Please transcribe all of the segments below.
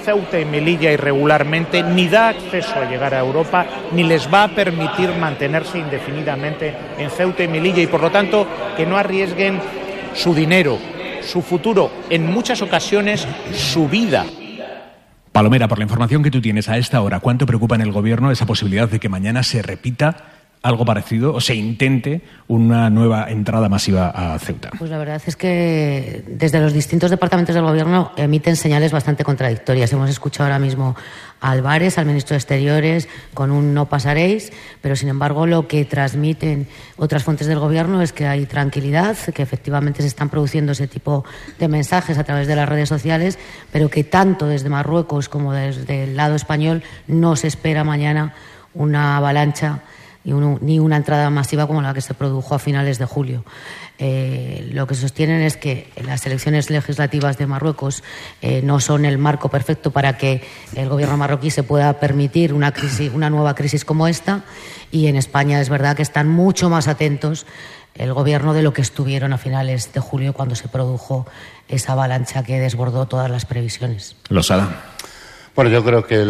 Ceuta y Melilla irregularmente, ni da acceso a llegar a Europa, ni les va a permitir mantenerse indefinidamente en Ceuta y Melilla, y por lo tanto que no arriesguen su dinero, su futuro, en muchas ocasiones su vida. Palomera, por la información que tú tienes a esta hora, ¿cuánto preocupa en el Gobierno esa posibilidad de que mañana se repita algo parecido o se intente una nueva entrada masiva a Ceuta? Pues la verdad es que desde los distintos departamentos del Gobierno emiten señales bastante contradictorias. Hemos escuchado ahora mismo a Álvarez, al ministro de Exteriores, con un no pasaréis, pero sin embargo lo que transmiten otras fuentes del Gobierno es que hay tranquilidad, que efectivamente se están produciendo ese tipo de mensajes a través de las redes sociales, pero que tanto desde Marruecos como desde el lado español no se espera mañana una avalancha ni una entrada masiva como la que se produjo a finales de julio. Lo que sostienen es que las elecciones legislativas de Marruecos no son el marco perfecto para que el gobierno marroquí se pueda permitir una nueva crisis como esta, y en España es verdad que están mucho más atentos el gobierno de lo que estuvieron a finales de julio, cuando se produjo esa avalancha que desbordó todas las previsiones. Losada. Bueno, yo creo que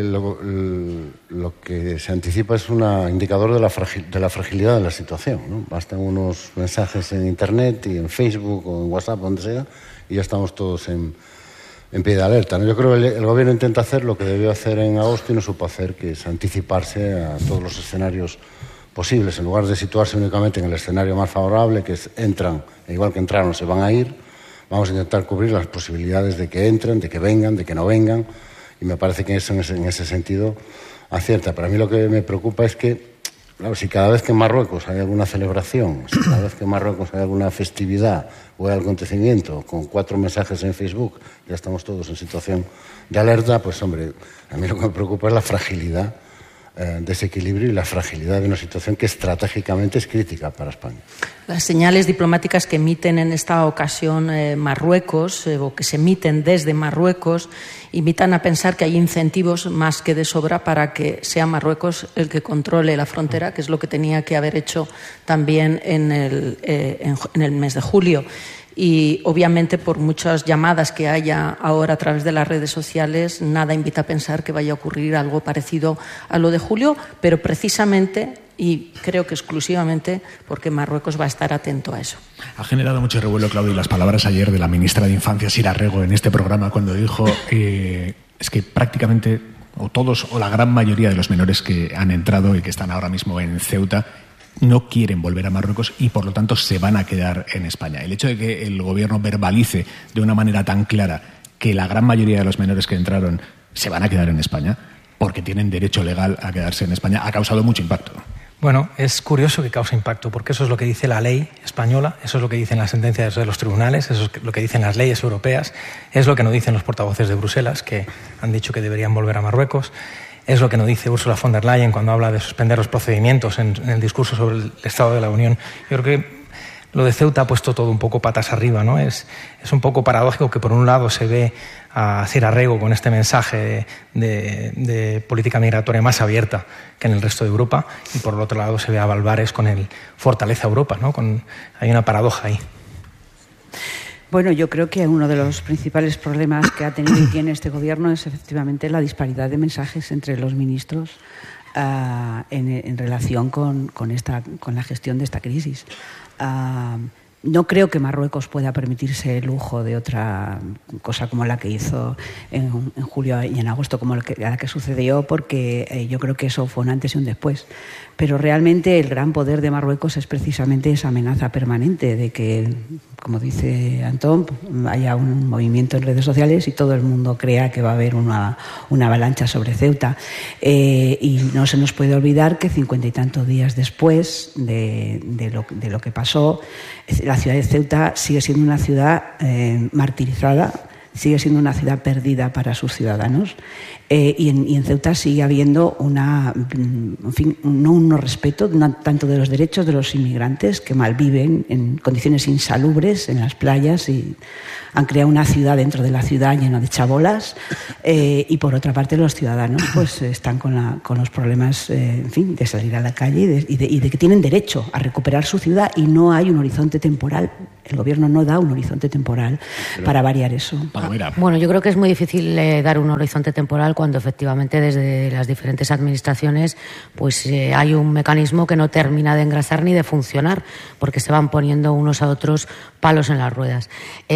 lo que se anticipa es un indicador de la fragilidad de la situación, ¿no? Bastan unos mensajes en Internet y en Facebook o en WhatsApp, donde sea, y ya estamos todos en pie de alerta, ¿no? Yo creo que el Gobierno intenta hacer lo que debió hacer en agosto y no supo hacer, que es anticiparse a todos los escenarios posibles. En lugar de situarse únicamente en el escenario más favorable, que es entran, igual que entraron, se van a ir, vamos a intentar cubrir las posibilidades de que entren, de que vengan, de que no vengan. Y me parece que eso en ese sentido acierta. Para mí lo que me preocupa es que, claro, si cada vez que en Marruecos hay alguna celebración, si cada vez que en Marruecos hay alguna festividad o hay acontecimiento con 4 mensajes en Facebook, ya estamos todos en situación de alerta, pues hombre, a mí lo que me preocupa es la fragilidad de ese equilibrio y la fragilidad de una situación que estratégicamente es crítica para España. Las señales diplomáticas que emiten en esta ocasión Marruecos, o que se emiten desde Marruecos, invitan a pensar que hay incentivos más que de sobra para que sea Marruecos el que controle la frontera, que es lo que tenía que haber hecho también en el mes de julio. Y obviamente, por muchas llamadas que haya ahora a través de las redes sociales, nada invita a pensar que vaya a ocurrir algo parecido a lo de julio, pero precisamente, y creo que exclusivamente, porque Marruecos va a estar atento a eso. Ha generado mucho revuelo, Claudio, las palabras ayer de la ministra de Infancia, Sira Rego, en este programa, cuando dijo es que prácticamente, o todos, o la gran mayoría de los menores que han entrado y que están ahora mismo en Ceuta, no quieren volver a Marruecos y, por lo tanto, se van a quedar en España. El hecho de que el Gobierno verbalice de una manera tan clara que la gran mayoría de los menores que entraron se van a quedar en España porque tienen derecho legal a quedarse en España ha causado mucho impacto. Bueno, es curioso que cause impacto, porque eso es lo que dice la ley española, eso es lo que dicen las sentencias de los tribunales, eso es lo que dicen las leyes europeas, es lo que nos dicen los portavoces de Bruselas, que han dicho que deberían volver a Marruecos. Es lo que nos dice Ursula von der Leyen cuando habla de suspender los procedimientos en el discurso sobre el Estado de la Unión. Yo creo que lo de Ceuta ha puesto todo un poco patas arriba, ¿no? Es un poco paradójico que por un lado se ve a Sira Rego con este mensaje de política migratoria más abierta que en el resto de Europa, y por el otro lado se ve a Álvarez con el Fortaleza Europa, ¿no? Hay una paradoja ahí. Bueno, yo creo que uno de los principales problemas que ha tenido y tiene este Gobierno es efectivamente la disparidad de mensajes entre los ministros en relación con la gestión de esta crisis. No creo que Marruecos pueda permitirse el lujo de otra cosa como la que hizo en julio y en agosto, como la que sucedió, porque yo creo que eso fue un antes y un después. Pero realmente el gran poder de Marruecos es precisamente esa amenaza permanente de que, como dice Antón, haya un movimiento en redes sociales y todo el mundo crea que va a haber una avalancha sobre Ceuta. Y no se nos puede olvidar que 50 y tantos días después de lo que pasó, la ciudad de Ceuta sigue siendo una ciudad martirizada, sigue siendo una ciudad perdida para sus ciudadanos, y en Ceuta sigue habiendo un no respeto tanto de los derechos de los inmigrantes que malviven en condiciones insalubres en las playas y han creado una ciudad dentro de la ciudad llena de chabolas, y por otra parte los ciudadanos pues están con los problemas, en fin, de salir a la calle y de que tienen derecho a recuperar su ciudad, y no hay un horizonte temporal. El gobierno no da un horizonte temporal para variar eso. Bueno, yo creo que es muy difícil dar un horizonte temporal cuando efectivamente desde las diferentes administraciones pues hay un mecanismo que no termina de engrasar ni de funcionar, porque se van poniendo unos a otros palos en las ruedas.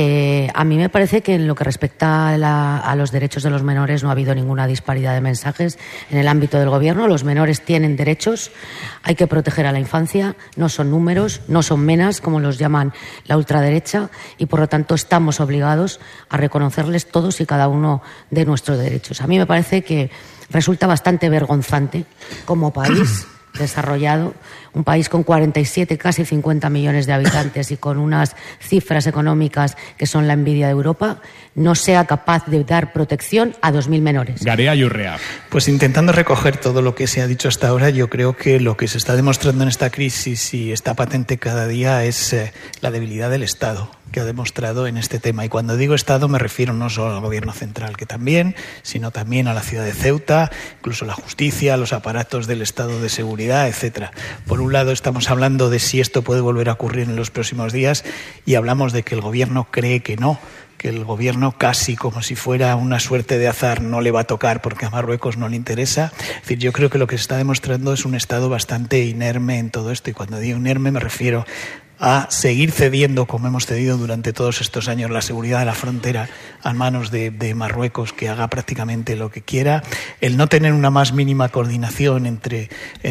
A mí me parece que en lo que respecta a los derechos de los menores no ha habido ninguna disparidad de mensajes en el ámbito del gobierno. Los menores tienen derechos, hay que proteger a la infancia, no son números, no son menas, como los llaman la ultraderecha, y por lo tanto estamos obligados a reconocerles todos y cada uno de nuestros derechos. A mí me parece que resulta bastante vergonzante como país desarrollado, un país con 47, casi 50 millones de habitantes y con unas cifras económicas que son la envidia de Europa, no sea capaz de dar protección a 2.000 menores. Garea y Urrea. Pues intentando recoger todo lo que se ha dicho hasta ahora, yo creo que lo que se está demostrando en esta crisis y está patente cada día es la debilidad del Estado que ha demostrado en este tema. Y cuando digo Estado me refiero no solo al gobierno central, que también, sino también a la ciudad de Ceuta, incluso la justicia, los aparatos del Estado de seguridad, etcétera. Por un lado estamos hablando de si esto puede volver a ocurrir en los próximos días y hablamos de que el gobierno cree que no, que el gobierno casi como si fuera una suerte de azar no le va a tocar porque a Marruecos no le interesa. Es decir, yo creo que lo que se está demostrando es un Estado bastante inerme en todo esto, y cuando digo inerme me refiero a seguir cediendo, como hemos cedido durante todos estos años, la seguridad de la frontera a manos de Marruecos, que haga prácticamente lo que quiera, el no tener una más mínima coordinación entre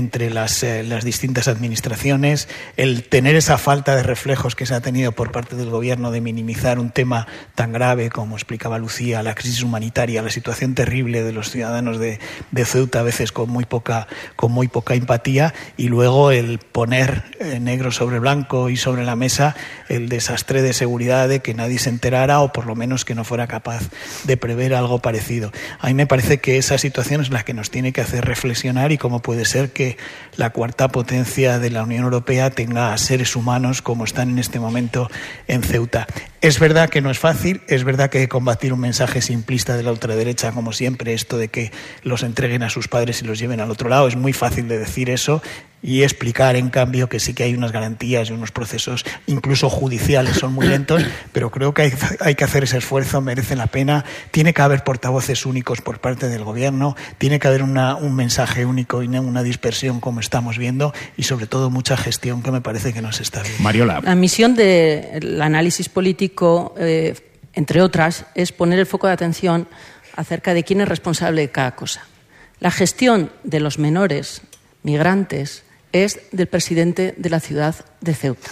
las distintas administraciones, el tener esa falta de reflejos que se ha tenido por parte del gobierno de minimizar un tema tan grave como explicaba Lucía, la crisis humanitaria, la situación terrible de los ciudadanos de Ceuta, a veces con muy poca empatía, y luego el poner negro sobre blanco y sobre la mesa el desastre de seguridad de que nadie se enterara, o por lo menos que no fuera capaz de prever algo parecido. A mí me parece que esa situación es la que nos tiene que hacer reflexionar, y cómo puede ser que la cuarta potencia de la Unión Europea tenga a seres humanos como están en este momento en Ceuta. Es verdad que no es fácil, es verdad que hay que combatir un mensaje simplista de la ultraderecha, como siempre, esto de que los entreguen a sus padres y los lleven al otro lado. Es muy fácil de decir eso y explicar, en cambio, que sí que hay unas garantías y unos procesos, incluso judiciales, son muy lentos, pero creo que hay que hacer ese esfuerzo, merece la pena. Tiene que haber portavoces únicos por parte del gobierno, tiene que haber un mensaje único y no una dispersión como estamos viendo, y sobre todo mucha gestión, que me parece que no se está viendo. Mariola. La misión del análisis político, entre otras, es poner el foco de atención acerca de quién es responsable de cada cosa. La gestión de los menores migrantes es del presidente de la ciudad de Ceuta.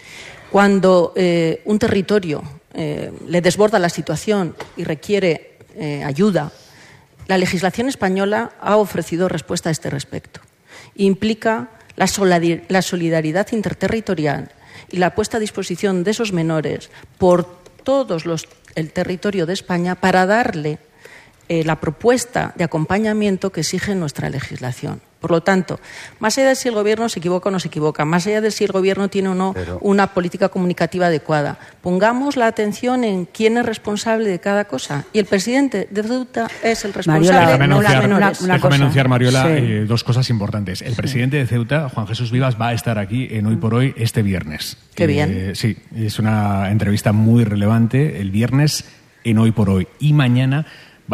Cuando un territorio le desborda la situación y requiere ayuda, la legislación española ha ofrecido respuesta a este respecto. Implica la solidaridad interterritorial y la puesta a disposición de esos menores por todo el territorio de España para darle la propuesta de acompañamiento que exige nuestra legislación. Por lo tanto, más allá de si el Gobierno se equivoca o no se equivoca, más allá de si el Gobierno tiene o no una política comunicativa adecuada, pongamos la atención en quién es responsable de cada cosa. Y el presidente de Ceuta es el responsable, no la menores. Déjame anunciar, Mariola, dos cosas importantes. El presidente de Ceuta, Juan Jesús Vivas, va a estar aquí en Hoy por Hoy este viernes. Qué bien. Sí, es una entrevista muy relevante el viernes en Hoy por Hoy. Y mañana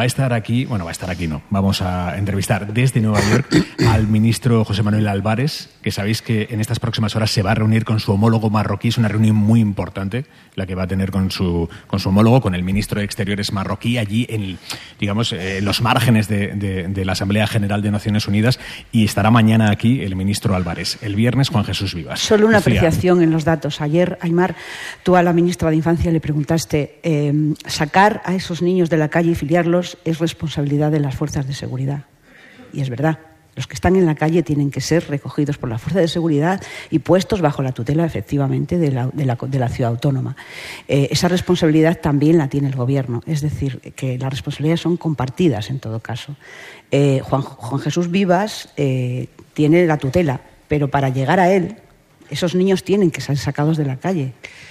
vamos a entrevistar desde Nueva York al ministro José Manuel Álvarez, que sabéis que en estas próximas horas se va a reunir con su homólogo marroquí. Es una reunión muy importante la que va a tener con su homólogo, con el ministro de Exteriores marroquí, allí en los márgenes de la Asamblea General de Naciones Unidas, y estará mañana aquí el ministro Álvarez. El viernes, Juan Jesús Vivas. Solo una apreciación en los datos. Ayer, Aymar, tú a la ministra de Infancia le preguntaste, sacar a esos niños de la calle y filiarlos es responsabilidad de las fuerzas de seguridad. Y es verdad. Los que están en la calle tienen que ser recogidos por la fuerza de seguridad y puestos bajo la tutela, efectivamente, de la ciudad autónoma. Esa responsabilidad también la tiene el Gobierno. Es decir, que las responsabilidades son compartidas en todo caso. Juan Jesús Vivas tiene la tutela, pero para llegar a él, esos niños tienen que ser sacados de la calle.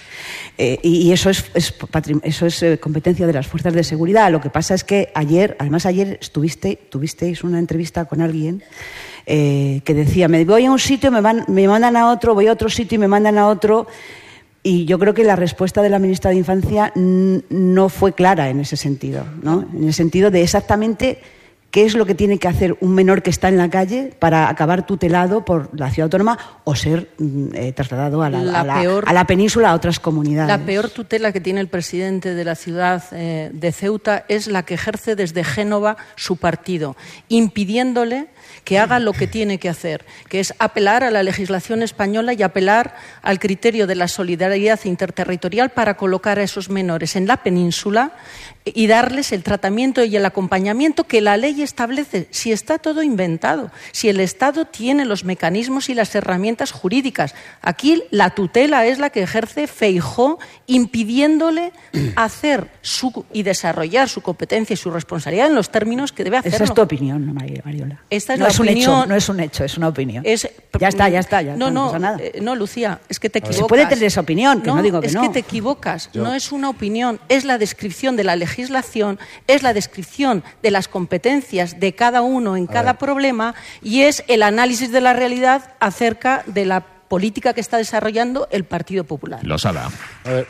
Y eso es competencia de las fuerzas de seguridad. Lo que pasa es que ayer tuvisteis una entrevista con alguien que decía, me voy a un sitio, me mandan a otro, voy a otro sitio y me mandan a otro. Y yo creo que la respuesta de la ministra de Infancia no fue clara en ese sentido, ¿no? En el sentido de exactamente qué es lo que tiene que hacer un menor que está en la calle para acabar tutelado por la ciudad autónoma o ser trasladado a la península, a otras comunidades. La peor tutela que tiene el presidente de la ciudad de Ceuta es la que ejerce desde Génova su partido, impidiéndole que haga lo que tiene que hacer, que es apelar a la legislación española y apelar al criterio de la solidaridad interterritorial para colocar a esos menores en la península y darles el tratamiento y el acompañamiento que la ley establece. Si está todo inventado, si el Estado tiene los mecanismos y las herramientas jurídicas. Aquí la tutela es la que ejerce Feijóo, impidiéndole hacer y desarrollar su competencia y su responsabilidad en los términos que debe hacerlo. Esa es tu opinión, Mariola. Esta es no, la es opinión. un hecho, no es un hecho, es una opinión. Ya está, no pasa nada. No, Lucía, es que te equivocas. Se puede tener esa opinión, que no digo que no. Es que te equivocas, no es una opinión, es la descripción de la legislación, es la descripción de las competencias de cada uno en cada problema y es el análisis de la realidad acerca de la política que está desarrollando el Partido Popular. Losada. A ver.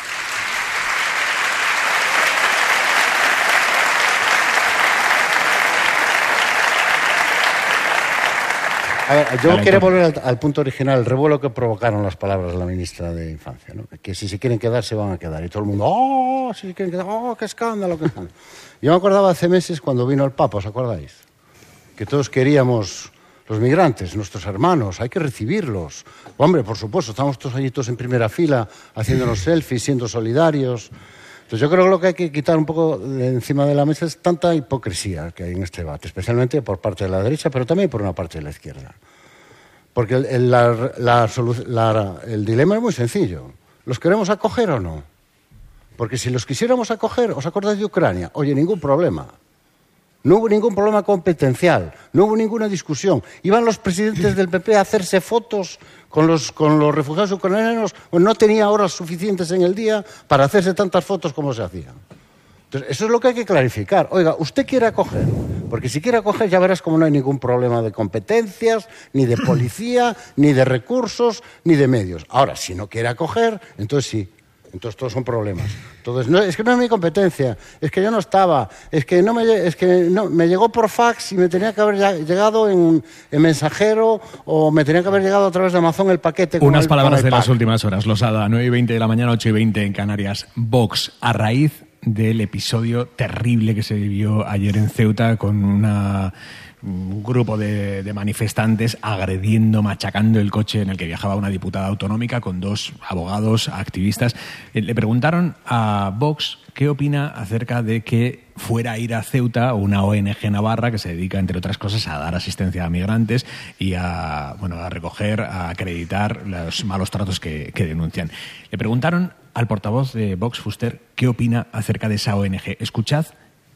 A ver, yo quiero volver al punto original, el revuelo que provocaron las palabras de la ministra de Infancia, ¿no? Que si se quieren quedar, se van a quedar. Y todo el mundo, ¡oh! Si se quieren quedar, ¡oh! ¡Qué escándalo! ¡Qué escándalo! Yo me acordaba hace meses cuando vino el Papa, ¿os acordáis? Que todos queríamos los migrantes, nuestros hermanos, hay que recibirlos. Hombre, por supuesto, estamos todos allí, todos en primera fila, haciéndonos selfies, siendo solidarios. Entonces yo creo que lo que hay que quitar un poco de encima de la mesa es tanta hipocresía que hay en este debate, especialmente por parte de la derecha, pero también por una parte de la izquierda. Porque el dilema es muy sencillo. ¿Los queremos acoger o no? Porque si los quisiéramos acoger, ¿os acordáis de Ucrania? Oye, ningún problema. No hubo ningún problema competencial, no hubo ninguna discusión. Iban los presidentes del PP a hacerse fotos con los refugiados ucranianos, pues no tenía horas suficientes en el día para hacerse tantas fotos como se hacían. Entonces, eso es lo que hay que clarificar. Oiga, ¿usted quiere acoger? Porque si quiere acoger ya verás como no hay ningún problema de competencias, ni de policía, ni de recursos, ni de medios. Ahora, si no quiere acoger, entonces sí. Entonces todos son problemas. Entonces, no, es que no es mi competencia, es que yo no estaba, es que me llegó por fax y me tenía que haber llegado en mensajero o me tenía que haber llegado a través de Amazon el paquete. Unas palabras de las últimas horas, Losada, 9:20 de la mañana, 8:20 en Canarias. Vox, a raíz del episodio terrible que se vivió ayer en Ceuta con un grupo de manifestantes agrediendo, machacando el coche en el que viajaba una diputada autonómica con dos abogados activistas. Le preguntaron a Vox qué opina acerca de que fuera a ir a Ceuta una ONG navarra que se dedica, entre otras cosas, a dar asistencia a migrantes y a recoger, a acreditar los malos tratos que denuncian. Le preguntaron al portavoz de Vox, Fuster, qué opina acerca de esa ONG. Escuchad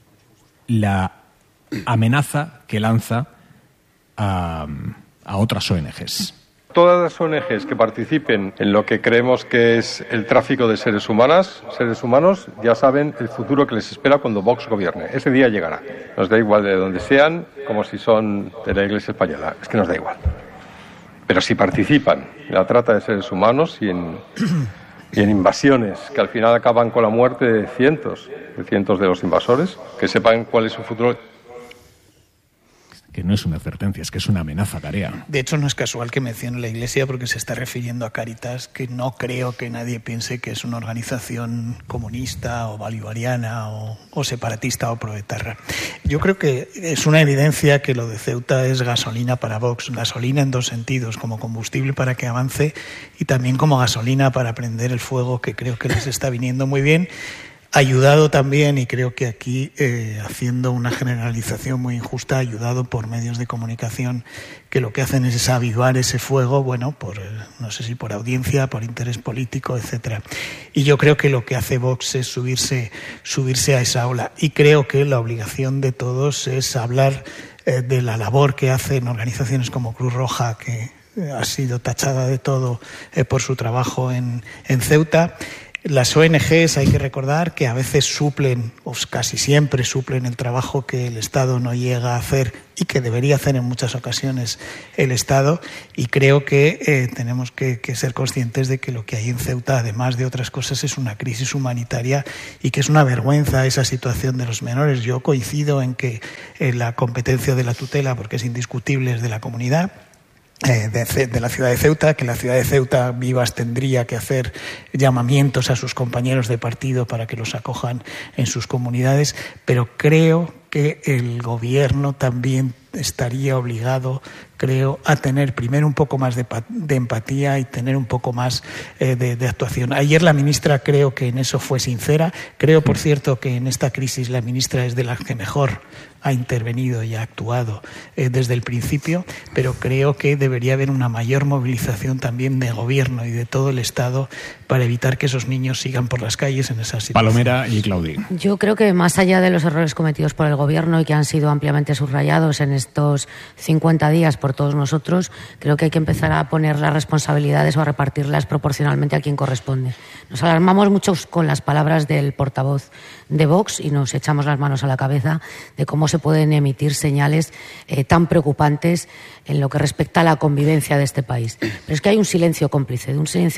la amenaza que lanza a otras ONGs. Todas las ONGs que participen en lo que creemos que es el tráfico de seres humanos, ya saben el futuro que les espera cuando Vox gobierne. Ese día llegará. Nos da igual de donde sean, como si son de la Iglesia española. Es que nos da igual. Pero si participan en la trata de seres humanos y en invasiones que al final acaban con la muerte de cientos de los invasores, que sepan cuál es su futuro. Que no es una advertencia, es que es una amenaza, Tarea. De hecho, no es casual que mencione la Iglesia porque se está refiriendo a Cáritas, que no creo que nadie piense que es una organización comunista o bolivariana o separatista o proetarra. Yo creo que es una evidencia que lo de Ceuta es gasolina para Vox, gasolina en dos sentidos, como combustible para que avance y también como gasolina para prender el fuego, que creo que les está viniendo muy bien. Ayudado también, y creo que aquí, haciendo una generalización muy injusta, ayudado por medios de comunicación que lo que hacen es avivar ese fuego, bueno, no sé si por audiencia, por interés político, etcétera. Y yo creo que lo que hace Vox es subirse a esa ola. Y creo que la obligación de todos es hablar de la labor que hacen organizaciones como Cruz Roja, que ha sido tachada de todo por su trabajo en Ceuta. Las ONGs, hay que recordar que a veces suplen, o casi siempre suplen, el trabajo que el Estado no llega a hacer y que debería hacer en muchas ocasiones el Estado, y creo que tenemos que ser conscientes de que lo que hay en Ceuta, además de otras cosas, es una crisis humanitaria y que es una vergüenza esa situación de los menores. Yo coincido en que la competencia de la tutela, porque es indiscutible, es de la comunidad, de la ciudad de Ceuta, que la ciudad de Ceuta Vivas tendría que hacer llamamientos a sus compañeros de partido para que los acojan en sus comunidades, pero creo que el gobierno también estaría obligado, creo, a tener primero un poco más de empatía y tener un poco más de actuación. Ayer la ministra creo que en eso fue sincera. Creo, por cierto, que en esta crisis la ministra es de las que mejor ha intervenido y ha actuado desde el principio, pero creo que debería haber una mayor movilización también de gobierno y de todo el Estado para evitar que esos niños sigan por las calles en esa situación. Palomera y Claudi. Yo creo que más allá de los errores cometidos por el gobierno y que han sido ampliamente subrayados en estos 50 días por todos nosotros, creo que hay que empezar a poner las responsabilidades o a repartirlas proporcionalmente a quien corresponde. Nos alarmamos mucho con las palabras del portavoz de Vox y nos echamos las manos a la cabeza de cómo se pueden emitir señales tan preocupantes en lo que respecta a la convivencia de este país. Pero es que hay un silencio cómplice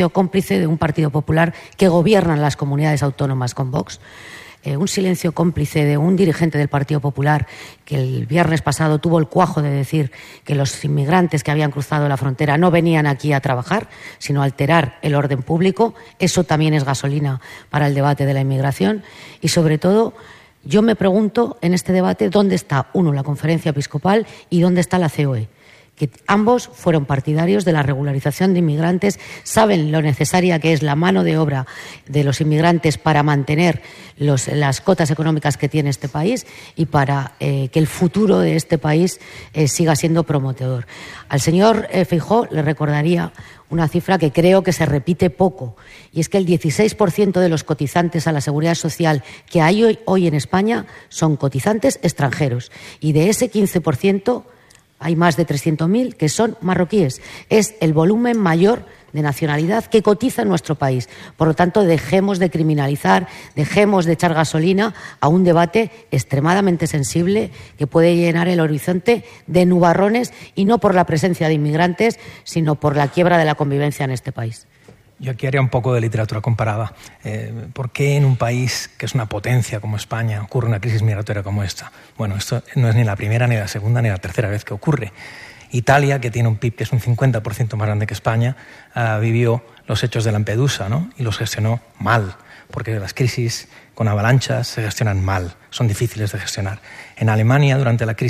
de un Partido Popular que gobierna en las comunidades autónomas con Vox, un silencio cómplice de un dirigente del Partido Popular que el viernes pasado tuvo el cuajo de decir que los inmigrantes que habían cruzado la frontera no venían aquí a trabajar, sino a alterar el orden público. Eso también es gasolina para el debate de la inmigración. Y sobre todo, yo me pregunto en este debate dónde está, uno, la Conferencia Episcopal y dónde está la COE, que ambos fueron partidarios de la regularización de inmigrantes, saben lo necesaria que es la mano de obra de los inmigrantes para mantener las cotas económicas que tiene este país y para que el futuro de este país siga siendo prometedor. Al señor Feijóo le recordaría una cifra que creo que se repite poco, y es que el 16% de los cotizantes a la Seguridad Social que hay hoy en España son cotizantes extranjeros, y de ese 15% hay más de 300.000 que son marroquíes. Es el volumen mayor de nacionalidad que cotiza en nuestro país. Por lo tanto, dejemos de criminalizar, dejemos de echar gasolina a un debate extremadamente sensible que puede llenar el horizonte de nubarrones, y no por la presencia de inmigrantes, sino por la quiebra de la convivencia en este país. Yo aquí haría un poco de literatura comparada. ¿Por qué en un país que es una potencia como España ocurre una crisis migratoria como esta? Bueno, esto no es ni la primera, ni la segunda, ni la tercera vez que ocurre. Italia, que tiene un PIB que es un 50% más grande que España, vivió los hechos de Lampedusa, ¿no? Y los gestionó mal, porque las crisis con avalanchas se gestionan mal, son difíciles de gestionar. En Alemania, durante la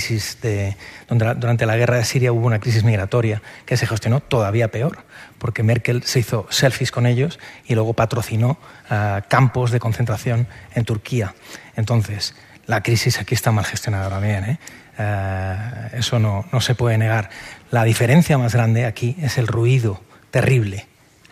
guerra de Siria, hubo una crisis migratoria que se gestionó todavía peor, porque Merkel se hizo selfies con ellos y luego patrocinó campos de concentración en Turquía. Entonces, la crisis aquí está mal gestionada también, eso no se puede negar. La diferencia más grande aquí es el ruido terrible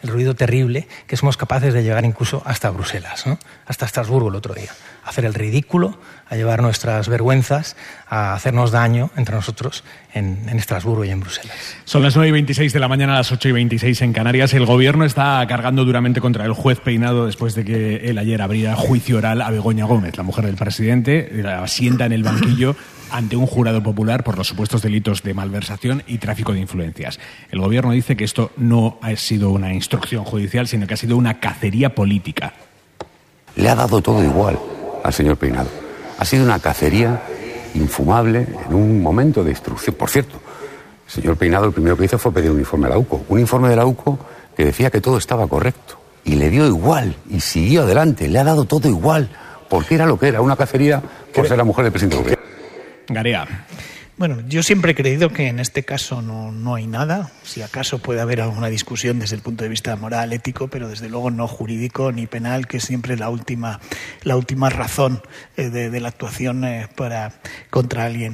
que somos capaces de llegar incluso hasta Bruselas, ¿no? Hasta Estrasburgo el otro día. Hacer el ridículo, a llevar nuestras vergüenzas, a hacernos daño entre nosotros en Estrasburgo y en Bruselas. Son las 9:26 de la mañana, las 8:26 en Canarias. El gobierno está cargando duramente contra el juez Peinado después de que él ayer abriera juicio oral a Begoña Gómez, la mujer del presidente. La asienta en el banquillo ante un jurado popular por los supuestos delitos de malversación y tráfico de influencias. El gobierno dice que esto no ha sido una instrucción judicial, sino que ha sido una cacería política. Le ha dado todo igual al señor Peinado. Ha sido una cacería infumable en un momento de instrucción. Por cierto, el señor Peinado lo primero que hizo fue pedir un informe a la UCO. Un informe de la UCO que decía que todo estaba correcto. Y le dio igual, y siguió adelante. Le ha dado todo igual, porque era lo que era, una cacería por ser la mujer del presidente del gobierno. Garea. Bueno, yo siempre he creído que en este caso no hay nada. Si acaso puede haber alguna discusión desde el punto de vista moral, ético, pero desde luego no jurídico ni penal, que es siempre la última razón de la actuación contra alguien.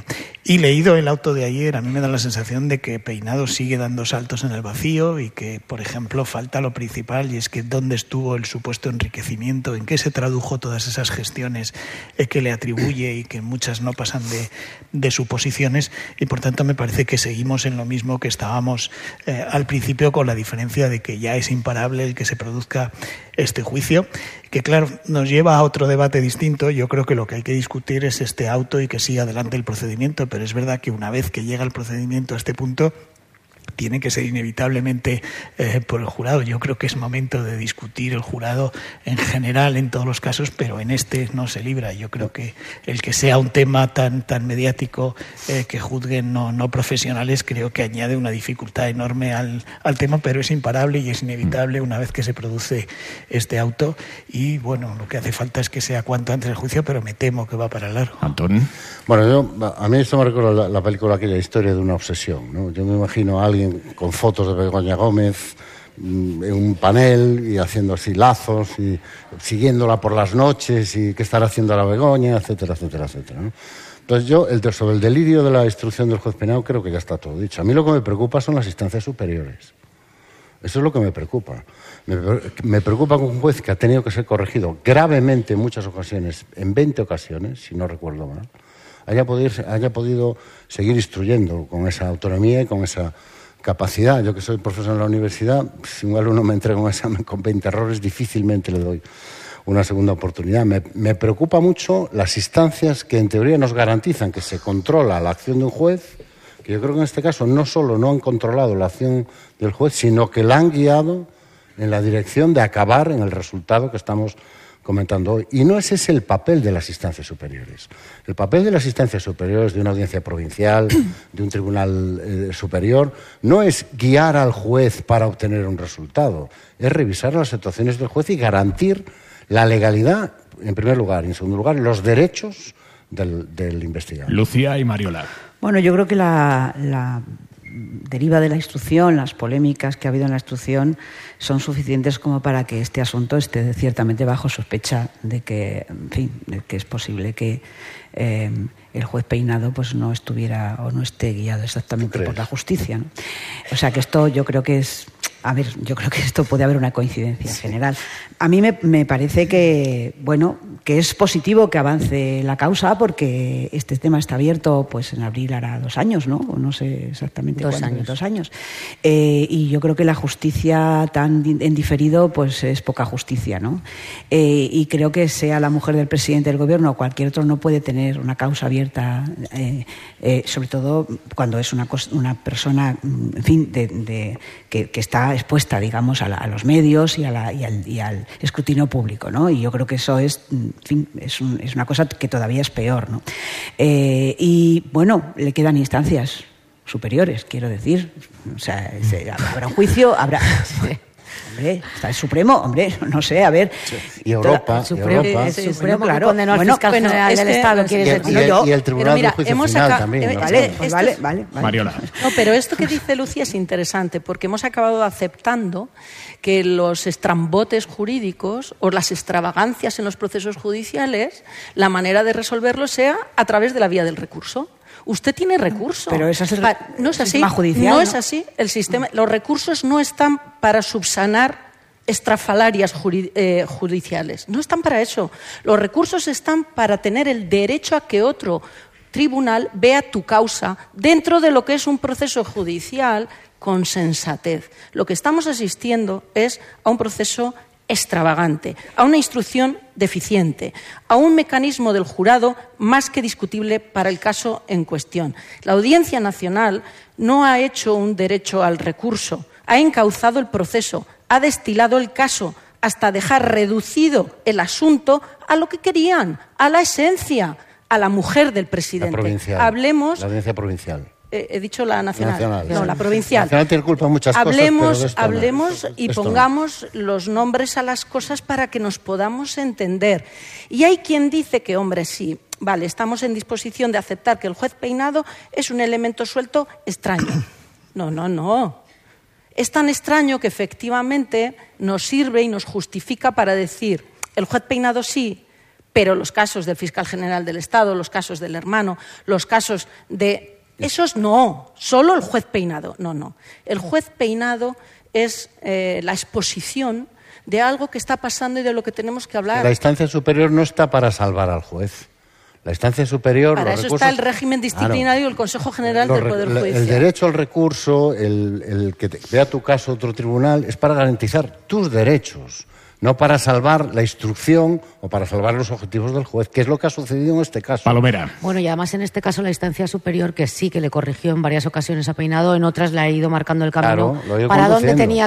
Y leído el auto de ayer, a mí me da la sensación de que Peinado sigue dando saltos en el vacío y que, por ejemplo, falta lo principal, y es que dónde estuvo el supuesto enriquecimiento, en qué se tradujo todas esas gestiones que le atribuye y que muchas no pasan de suposiciones, y por tanto me parece que seguimos en lo mismo que estábamos al principio, con la diferencia de que ya es imparable el que se produzca este juicio, que claro, nos lleva a otro debate distinto. Yo creo que lo que hay que discutir es este auto y que siga adelante el procedimiento, pero es verdad que una vez que llega el procedimiento a este punto, tiene que ser inevitablemente por el jurado. Yo creo que es momento de discutir el jurado en general en todos los casos, pero en este no se libra. Yo creo que el que sea un tema tan mediático que juzguen no profesionales, creo que añade una dificultad enorme al tema, pero es imparable y es inevitable una vez que se produce este auto. Y bueno, lo que hace falta es que sea cuanto antes el juicio, pero me temo que va para largo. Antón. Bueno, a mí esto me recuerda la película aquella, Historia de una obsesión, ¿no? Yo me imagino a alguien con fotos de Begoña Gómez en un panel y haciendo así lazos y siguiéndola por las noches y qué estará haciendo la Begoña, etcétera, etcétera, etcétera, ¿no? Entonces yo, sobre el delirio de la instrucción del juez Peinado, creo que ya está todo dicho. A mí lo que me preocupa son las instancias superiores. Eso es lo que me preocupa. Me preocupa que un juez que ha tenido que ser corregido gravemente en muchas ocasiones, en 20 ocasiones, si no recuerdo mal, haya podido seguir instruyendo con esa autonomía y con esa capacidad. Yo que soy profesor en la universidad, si un alumno me entrega un examen con 20 errores, difícilmente le doy una segunda oportunidad. Me preocupa mucho las instancias que en teoría nos garantizan que se controla la acción de un juez, que yo creo que en este caso no solo no han controlado la acción del juez, sino que la han guiado en la dirección de acabar en el resultado que estamos comentando hoy. Y no ese es el papel de las instancias superiores. El papel de las instancias superiores, de una audiencia provincial, de un tribunal superior, no es guiar al juez para obtener un resultado, es revisar las actuaciones del juez y garantir la legalidad, en primer lugar, y en segundo lugar, los derechos del investigado. Lucía y Mariola. Bueno, yo creo que la deriva de la instrucción, las polémicas que ha habido en la instrucción son suficientes como para que este asunto esté ciertamente bajo sospecha de que, en fin, de que es posible que el juez Peinado pues no estuviera o no esté guiado exactamente por la justicia, ¿no? O sea que esto yo creo que es... A ver, yo creo que esto puede haber una coincidencia general. A mí me parece que, bueno, que es positivo que avance la causa, porque este tema está abierto, pues en abril hará 2 años, ¿no? O no sé exactamente cuándo. 2 años. Y yo creo que la justicia tan en diferido, pues es poca justicia, ¿no? Y creo que sea la mujer del presidente del gobierno o cualquier otro no puede tener una causa abierta, sobre todo cuando es una persona, en fin, que está expuesta, digamos, a los medios y al escrutinio público, ¿no? Y yo creo que eso es, en fin, es una cosa que todavía es peor, ¿no? Y bueno, le quedan instancias superiores, quiero decir. O sea, habrá un juicio, habrá... Hombre, está el Supremo, hombre, no sé, a ver. Y Europa. El Supremo, claro. Condenó al fiscal general del Estado, ¿quieres decir? Y el Tribunal de Juicio Final también. Vale. Mariola. No, pero esto que dice Lucía es interesante, porque hemos acabado aceptando que los estrambotes jurídicos o las extravagancias en los procesos judiciales, la manera de resolverlo sea a través de la vía del recurso. Usted tiene recurso. Pero eso es no es así. Sistema judicial. No es así. El sistema, los recursos no están para subsanar estrafalarias judiciales. No están para eso. Los recursos están para tener el derecho a que otro tribunal vea tu causa dentro de lo que es un proceso judicial con sensatez. Lo que estamos asistiendo es a un proceso extravagante, a una instrucción deficiente, a un mecanismo del jurado más que discutible para el caso en cuestión. La Audiencia Nacional no ha hecho un derecho al recurso, ha encauzado el proceso, ha destilado el caso hasta dejar reducido el asunto a lo que querían, a la esencia, a la mujer del presidente. La provincial. Hablemos... La Audiencia Provincial. He dicho la nacional. No, la provincial. La nacional tiene culpa en muchas cosas, pero hablemos y pongamos los nombres a las cosas para que nos podamos entender. Y hay quien dice que, hombre, sí, vale, estamos en disposición de aceptar que el juez Peinado es un elemento suelto extraño. No. Es tan extraño que efectivamente nos sirve y nos justifica para decir, el juez Peinado sí, pero los casos del fiscal general del Estado, los casos del hermano, los casos de... Esos no, solo el juez Peinado. No. El juez Peinado es la exposición de algo que está pasando y de lo que tenemos que hablar. La instancia superior no está para salvar al juez. La instancia superior... Para eso está el régimen disciplinario y el Consejo General del Poder Judicial. El derecho al recurso, el que vea tu caso otro tribunal, es para garantizar tus derechos, no para salvar la instrucción o para salvar los objetivos del juez, que es lo que ha sucedido en este caso. Palomera. Bueno, y además en este caso la instancia superior, que sí que le corrigió en varias ocasiones a Peinado, en otras le ha ido marcando el camino para dónde tenía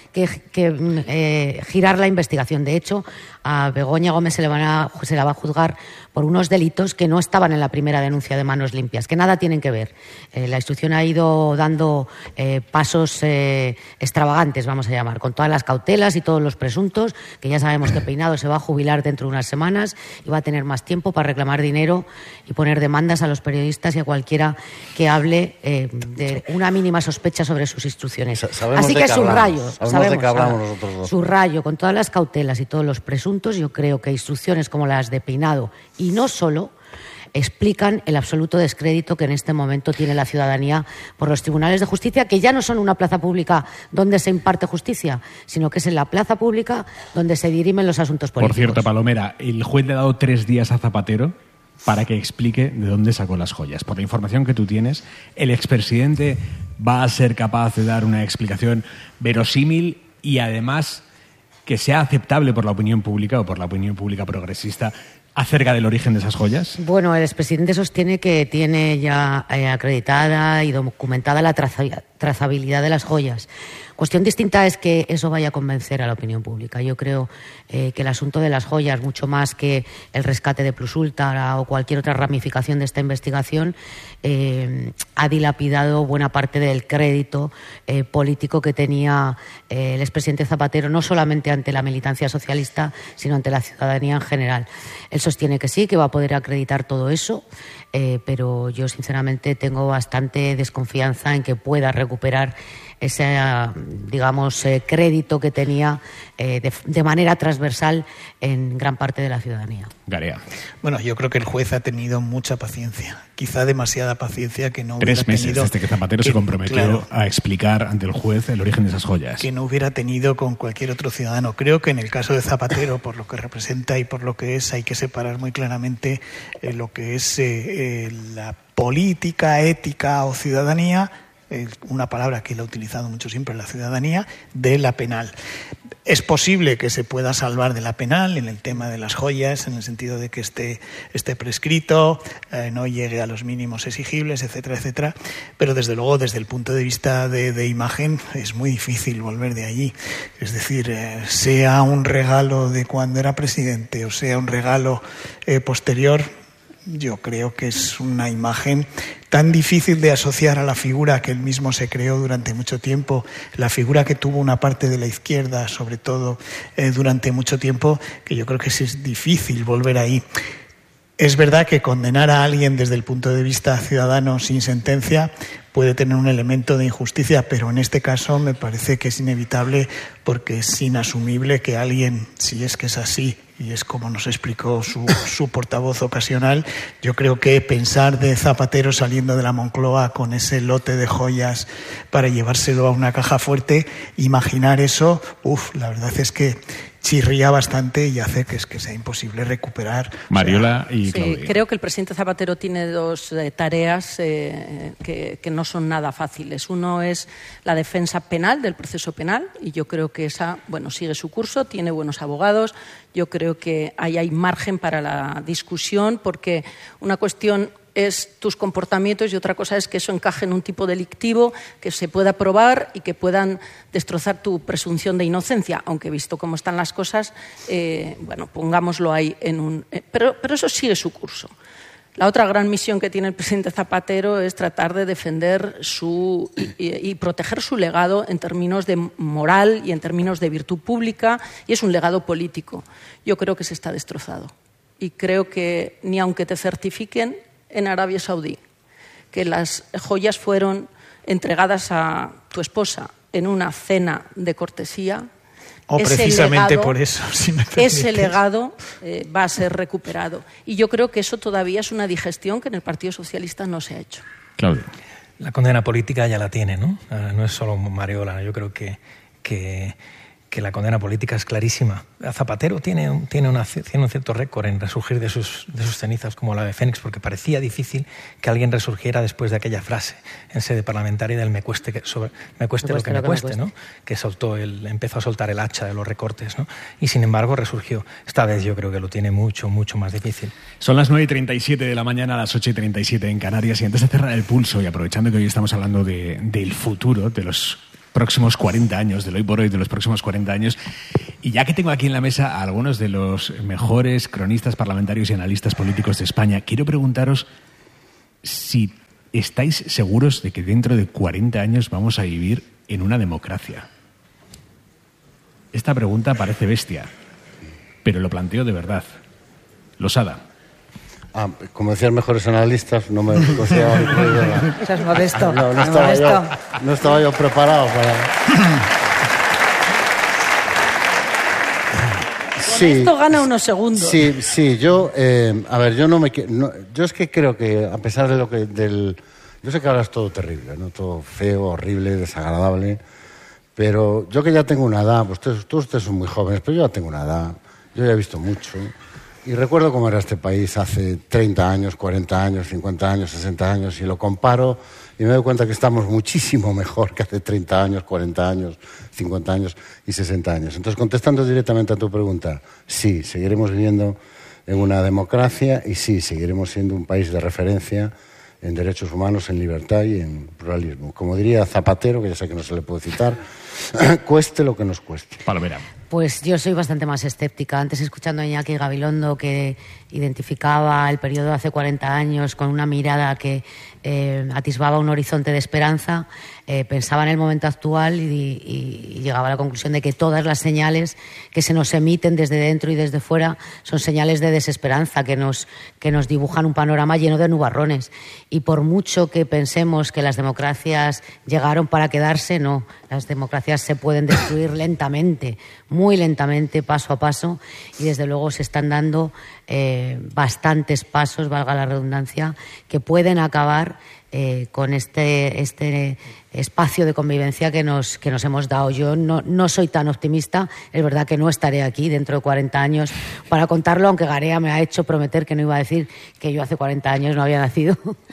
que girar la investigación. De hecho, a Begoña Gómez se la va a juzgar por unos delitos que no estaban en la primera denuncia de Manos Limpias, que nada tienen que ver. La instrucción ha ido dando pasos extravagantes, vamos a llamar, con todas las cautelas y todos los presuntos, que ya sabemos que Peinado se va a jubilar dentro de unas semanas y va a tener más tiempo para reclamar dinero y poner demandas a los periodistas y a cualquiera que hable de una mínima sospecha sobre sus instrucciones. Así que subrayo, con todas las cautelas y todos los presuntos, yo creo que instrucciones como las de Peinado, y no solo, explican el absoluto descrédito que en este momento tiene la ciudadanía por los tribunales de justicia, que ya no son una plaza pública donde se imparte justicia, sino que es en la plaza pública donde se dirimen los asuntos políticos. Por cierto, Palomera, el juez le ha dado 3 días a Zapatero para que explique de dónde sacó las joyas. Por la información que tú tienes, ¿el expresidente va a ser capaz de dar una explicación verosímil y además que sea aceptable por la opinión pública o por la opinión pública progresista acerca del origen de esas joyas? Bueno, el expresidente sostiene que tiene ya acreditada y documentada la trazabilidad de las joyas. Cuestión distinta es que eso vaya a convencer a la opinión pública. Yo creo que el asunto de las joyas, mucho más que el rescate de Plus Ultra o cualquier otra ramificación de esta investigación, ha dilapidado buena parte del crédito político que tenía el expresidente Zapatero, no solamente ante la militancia socialista, sino ante la ciudadanía en general. Él sostiene que sí, que va a poder acreditar todo eso, pero yo sinceramente tengo bastante desconfianza en que pueda recuperar ese, digamos, crédito que tenía de manera transversal en gran parte de la ciudadanía. Garea. Bueno, yo creo que el juez ha tenido mucha paciencia, quizá demasiada paciencia, que no hubiera 3 meses tenido, desde que Zapatero se comprometió a explicar ante el juez el origen de esas joyas. Que no hubiera tenido con cualquier otro ciudadano. Creo que en el caso de Zapatero, por lo que representa y por lo que es, hay que separar muy claramente lo que es la política, ética o ciudadanía, una palabra que él ha utilizado mucho siempre, la ciudadanía, de la penal. Es posible que se pueda salvar de la penal en el tema de las joyas, en el sentido de que esté prescrito, no llegue a los mínimos exigibles, etcétera, etcétera, pero desde luego desde el punto de vista de imagen es muy difícil volver de allí. Es decir, sea un regalo de cuando era presidente o sea un regalo posterior, yo creo que es una imagen tan difícil de asociar a la figura que él mismo se creó durante mucho tiempo, la figura que tuvo una parte de la izquierda, sobre todo durante mucho tiempo, que yo creo que es difícil volver ahí. Es verdad que condenar a alguien desde el punto de vista ciudadano sin sentencia puede tener un elemento de injusticia, pero en este caso me parece que es inevitable, porque es inasumible que alguien, si es que es así, y es como nos explicó su portavoz ocasional, yo creo que pensar de Zapatero saliendo de la Moncloa con ese lote de joyas para llevárselo a una caja fuerte, imaginar eso, la verdad es que chirría bastante y hace que sea imposible recuperar. Mariola y Claudia. Sí, creo que el presidente Zapatero tiene 2 tareas que no son nada fáciles. Uno es la defensa penal del proceso penal, y yo creo que esa, sigue su curso, tiene buenos abogados. Yo creo que ahí hay margen para la discusión, porque una cuestión es tus comportamientos y otra cosa es que eso encaje en un tipo delictivo, que se pueda probar y que puedan destrozar tu presunción de inocencia, aunque visto cómo están las cosas, pongámoslo ahí pero eso sigue su curso. La otra gran misión que tiene el presidente Zapatero es tratar de defender y proteger su legado en términos de moral y en términos de virtud pública, y es un legado político. Yo creo que se está destrozado, y creo que ni aunque te certifiquen en Arabia Saudí que las joyas fueron entregadas a tu esposa en una cena de cortesía, O precisamente por eso, si me permites. Ese legado va a ser recuperado. Y yo creo que eso todavía es una digestión que en el Partido Socialista no se ha hecho. Claudio. La condena política ya la tiene, ¿no? No es solo Mareola. Yo creo que la condena política es clarísima. Zapatero tiene un cierto récord en resurgir de sus cenizas como la de Fénix, porque parecía difícil que alguien resurgiera después de aquella frase en sede parlamentaria del me cueste lo que me cueste, ¿no? Que empezó a soltar el hacha de los recortes, ¿no? Y sin embargo resurgió. Esta vez yo creo que lo tiene mucho, mucho más difícil. Son las 9:37 de la mañana, las 8:37 en Canarias, y antes de cerrar el pulso y aprovechando que hoy estamos hablando del futuro, de los próximos 40 años, del hoy por hoy, de los próximos 40 años. Y ya que tengo aquí en la mesa a algunos de los mejores cronistas parlamentarios y analistas políticos de España, quiero preguntaros si estáis seguros de que dentro de 40 años vamos a vivir en una democracia. Esta pregunta parece bestia, pero lo planteo de verdad. Losada. Como decían mejores analistas, no me consideraba incluido. Eso es modesto. No estaba yo preparado para... Con esto gana unos segundos. Sí, yo... yo es que creo que, a pesar de yo sé que ahora es todo terrible, ¿no? Todo feo, horrible, desagradable, pero yo que ya tengo una edad, pues ustedes son muy jóvenes, pero yo ya tengo una edad, yo ya he visto mucho... Y recuerdo cómo era este país hace 30 años, 40 años, 50 años, 60 años, y lo comparo y me doy cuenta que estamos muchísimo mejor que hace 30 años, 40 años, 50 años y 60 años. Entonces, contestando directamente a tu pregunta, sí, seguiremos viviendo en una democracia y sí, seguiremos siendo un país de referencia en derechos humanos, en libertad y en pluralismo. Como diría Zapatero, que ya sé que no se le puede citar, cueste lo que nos cueste. Palomera. Pues yo soy bastante más escéptica. Antes, escuchando a Iñaki Gabilondo, que identificaba el periodo de hace 40 años con una mirada que atisbaba un horizonte de esperanza, pensaba en el momento actual y llegaba a la conclusión de que todas las señales que se nos emiten desde dentro y desde fuera son señales de desesperanza, que nos dibujan un panorama lleno de nubarrones. Y por mucho que pensemos que las democracias llegaron para quedarse, no. Las democracias se pueden destruir lentamente, muy lentamente, paso a paso, y desde luego se están dando bastantes pasos, valga la redundancia, que pueden acabar con este espacio de convivencia que nos hemos dado. Yo no soy tan optimista, es verdad que no estaré aquí dentro de 40 años para contarlo, aunque Garea me ha hecho prometer que no iba a decir que yo hace 40 años no había nacido.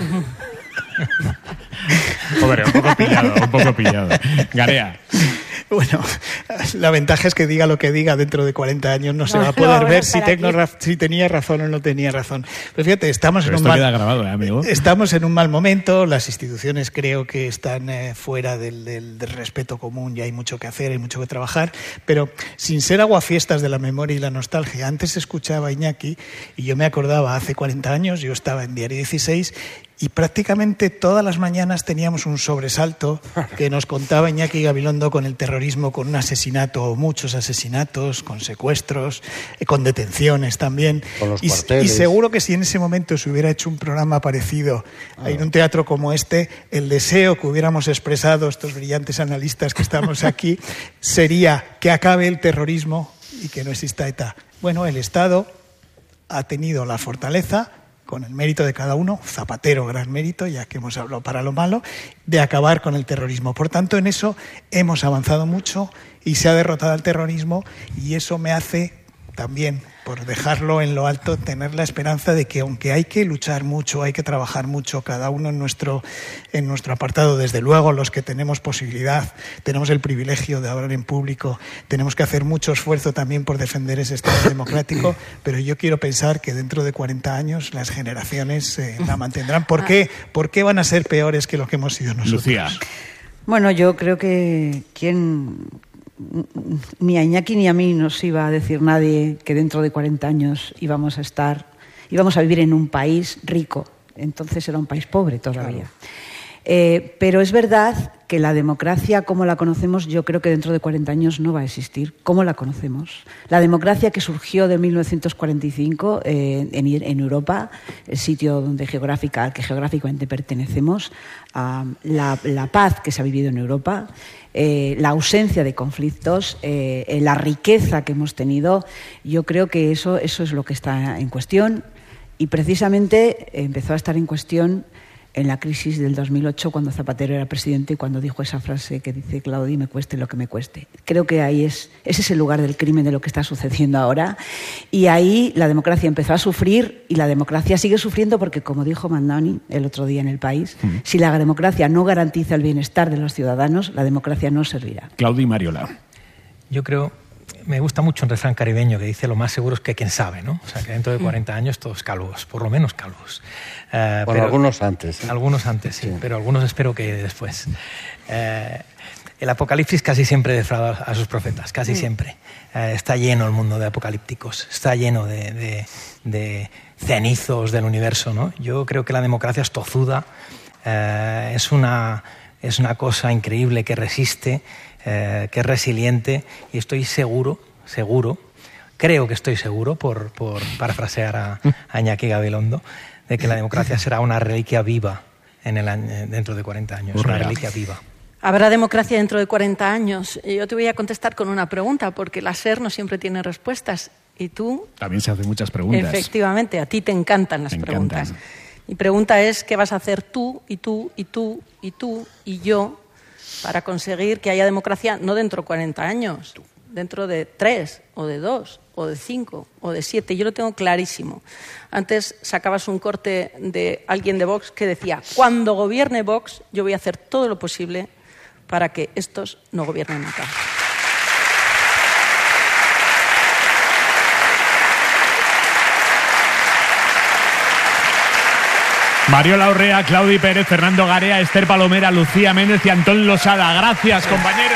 Joder, un poco pillado. Garea. Bueno, la ventaja es que diga lo que diga dentro de 40 años no se va a poder ver si tenía razón o no tenía razón. Pero fíjate, estamos en un mal momento, las instituciones creo que están fuera del respeto común y hay mucho que hacer, hay mucho que trabajar, pero sin ser aguafiestas de la memoria y la nostalgia. Antes escuchaba a Iñaki y yo me acordaba, hace 40 años, yo estaba en Diario 16 y prácticamente todas las mañanas teníamos un sobresalto que nos contaba Iñaki Gabilondo con el terrorismo, con un asesinato o muchos asesinatos, con secuestros, con detenciones también. Con los cuarteles. Y seguro que si en ese momento se hubiera hecho un programa parecido en un teatro como este, el deseo que hubiéramos expresado estos brillantes analistas que estamos aquí sería que acabe el terrorismo y que no exista ETA. Bueno, el Estado ha tenido la fortaleza, con el mérito de cada uno, Zapatero, gran mérito, ya que hemos hablado para lo malo, de acabar con el terrorismo. Por tanto, en eso hemos avanzado mucho y se ha derrotado al terrorismo y eso me hace también, por dejarlo en lo alto, tener la esperanza de que aunque hay que luchar mucho, hay que trabajar mucho, cada uno en nuestro apartado, desde luego los que tenemos posibilidad, tenemos el privilegio de hablar en público, tenemos que hacer mucho esfuerzo también por defender ese Estado democrático, pero yo quiero pensar que dentro de 40 años las generaciones la mantendrán. ¿Por qué? ¿Por qué van a ser peores que lo que hemos sido nosotros? Lucía. Bueno, yo creo que ni a Iñaki ni a mí nos iba a decir nadie que dentro de 40 años íbamos a vivir en un país rico. Entonces era un país pobre todavía. Pero es verdad que la democracia como la conocemos, yo creo que dentro de 40 años no va a existir. ¿Cómo la conocemos? La democracia que surgió de 1945 en Europa, el sitio al que geográficamente pertenecemos, la paz que se ha vivido en Europa, la ausencia de conflictos, la riqueza que hemos tenido, yo creo que eso es lo que está en cuestión, y precisamente empezó a estar en cuestión en la crisis del 2008, cuando Zapatero era presidente y cuando dijo esa frase que dice Claudi, me cueste lo que me cueste. Creo que ese es el lugar del crimen de lo que está sucediendo ahora, y ahí la democracia empezó a sufrir, y la democracia sigue sufriendo porque, como dijo Mandani el otro día en El País, si la democracia no garantiza el bienestar de los ciudadanos, la democracia no servirá. Claudi Mariola. Yo creo, me gusta mucho un refrán caribeño que dice: lo más seguro es que quien sabe, ¿no? O sea, que dentro de 40 años todos calvos, por lo menos calvos. Bueno, algunos antes. Algunos antes, sí, pero algunos espero que después. El apocalipsis casi siempre defrauda a sus profetas, casi siempre. Está lleno el mundo de apocalípticos, está lleno de cenizos del universo, ¿no? Yo creo que la democracia es tozuda, es una cosa increíble que resiste, que es resiliente, y estoy seguro, creo que estoy seguro, por parafrasear a Iñaki Gabilondo, de que la democracia será una reliquia viva dentro de 40 años, una reliquia viva. ¿Habrá democracia dentro de 40 años? Yo te voy a contestar con una pregunta, porque la SER no siempre tiene respuestas. Y tú... También se hacen muchas preguntas. Efectivamente, a ti te encantan las preguntas. Mi pregunta es: ¿qué vas a hacer tú, y tú, y tú, y tú, y yo, para conseguir que haya democracia no dentro de 40 años, dentro de 3, o de 2, o de 5, o de 7? Yo lo tengo clarísimo. Antes sacabas un corte de alguien de Vox que decía: cuando gobierne Vox, yo voy a hacer todo lo posible para que estos no gobiernen nunca. Mariola Urrea, Claudi Pérez, Fernando Garea, Esther Palomera, Lucía Méndez y Antón Losada. Gracias, compañeros.